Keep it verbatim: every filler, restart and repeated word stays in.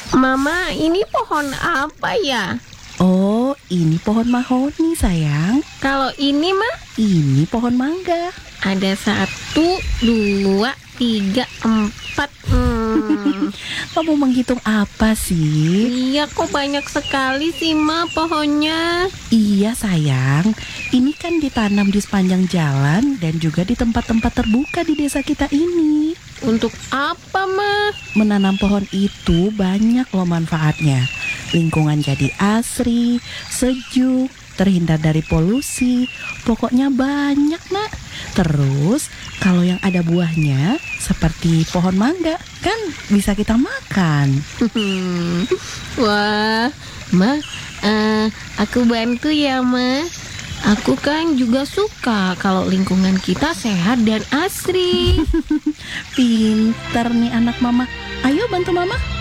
Mama, ini pohon apa ya? Oh, ini pohon mahoni sayang. Kalau ini mah Ini pohon mangga. ada satu, dua, tiga, empat. Hmm. Kamu menghitung apa sih? Iya, kok banyak sekali sih Ma pohonnya. Iya sayang, ini kan ditanam di sepanjang jalan dan juga di tempat-tempat terbuka di desa kita ini. Untuk apa Ma? Menanam pohon itu banyak loh manfaatnya. Lingkungan jadi asri, sejuk, terhindar dari polusi. Pokoknya banyak nak. Terus kalau yang ada buahnya seperti pohon mangga kan bisa kita makan. Wah, Ma, eh, aku bantu ya Ma. Aku kan juga suka kalau lingkungan kita sehat dan asri. Pinter nih anak mama. Ayo bantu mama.